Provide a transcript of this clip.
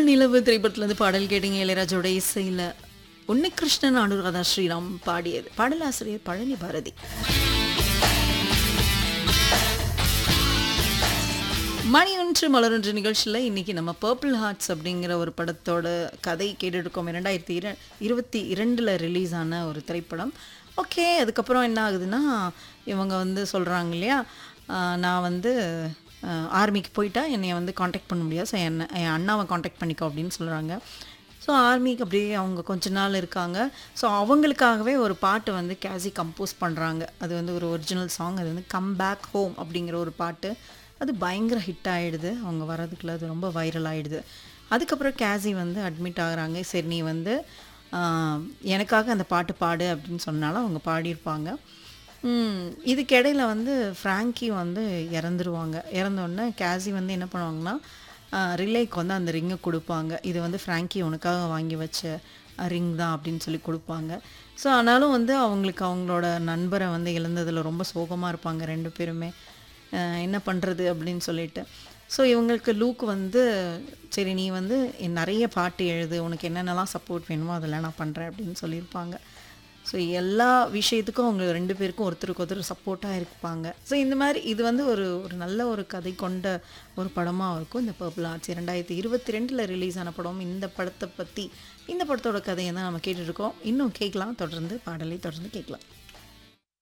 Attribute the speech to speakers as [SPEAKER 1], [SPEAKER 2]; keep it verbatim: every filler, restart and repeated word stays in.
[SPEAKER 1] பால் நிலவு திரைப்படத்துலேருந்து பாடல் கேட்டீங்க. இளையராஜோட இசையில் உன்னிகிருஷ்ணன் அனுராதா ஸ்ரீராம் பாடியது. பாடலாசிரியர் பழனி பாரதி. மணி ஒன்று மலரொன்று நிகழ்ச்சியில் இன்றைக்கி நம்ம பர்பிள் ஹார்ட்ஸ் அப்படிங்கிற ஒரு படத்தோட கதை கேட்டுருக்கோம். இரண்டாயிரத்தி இர இருபத்தி இரண்டில் ரிலீஸ் ஆன ஒரு திரைப்படம். ஓகே, அதுக்கப்புறம் என்ன ஆகுதுன்னா, இவங்க வந்து சொல்கிறாங்க இல்லையா, நான் வந்து ஆர்மிக்கு போயிட்டா என்னை வந்து காண்டாக்ட் பண்ண முடியாது, ஸோ என்ன என் அண்ணாவை காண்டாக்ட் பண்ணிக்கோ அப்படின்னு சொல்கிறாங்க. ஸோ ஆர்மிக்கு அப்படியே அவங்க கொஞ்ச நாள் இருக்காங்க. ஸோ அவங்களுக்காகவே ஒரு பாட்டு வந்து கேசி கம்போஸ் பண்ணுறாங்க. அது வந்து ஒரு ஒரிஜினல் சாங். அது வந்து கம் பேக் ஹோம் அப்படிங்கிற ஒரு பாட்டு. அது பயங்கர ஹிட் ஆகிடுது. அவங்க வர்றதுக்குள்ள அது ரொம்ப வைரல் ஆகிடுது. அதுக்கப்புறம் கேசி வந்து அட்மிட் ஆகுறாங்க. சரி, நீ வந்து எனக்காக அந்த பாட்டு பாடு அப்படின்னு சொன்னாலும் அவங்க பாடியிருப்பாங்க. இதுக்கிடையில் வந்து ஃப்ராங்கி வந்து இறந்துருவாங்க. இறந்தோடனே கேசி வந்து என்ன பண்ணுவாங்கன்னா, ரிலேக்கு வந்து அந்த ரிங்கை கொடுப்பாங்க. இது வந்து ஃப்ராங்கி உனக்காக வாங்கி வச்ச ரிங் தான் அப்படின்னு சொல்லி கொடுப்பாங்க. ஸோ ஆனாலும் வந்து அவங்களுக்கு அவங்களோட நண்பரை வந்து இழந்ததில் ரொம்ப சோகமாக இருப்பாங்க ரெண்டு பேருமே. என்ன பண்ணுறது அப்படின்னு சொல்லிட்டு, ஸோ இவங்களுக்கு லூக் வந்து சரி நீ வந்து நிறைய பாட்டு எழுது, உனக்கு என்னென்னலாம் சப்போர்ட் வேணுமோ அதெல்லாம் நான் பண்ணுறேன் அப்படின்னு சொல்லியிருப்பாங்க. ஸோ எல்லா விஷயத்துக்கும் அவங்க ரெண்டு பேருக்கும் ஒருத்தருக்கு ஒருத்தர் சப்போர்ட்டாக இருப்பாங்க. ஸோ இந்த மாதிரி இது வந்து ஒரு ஒரு நல்ல ஒரு கதை கொண்ட ஒரு படமாக இருக்கும் இந்த பர்பிள் ஹார்ட்ஸ். இரண்டாயிரத்தி இருபத்தி ரெண்டில் ரிலீஸ் ஆன படம். இந்த படத்தை பற்றி, இந்த படத்தோட கதையை தான் நம்ம கேட்டுட்ருக்கோம். இன்னும் கேட்கலாம், தொடர்ந்து பாடலை தொடர்ந்து கேட்கலாம்.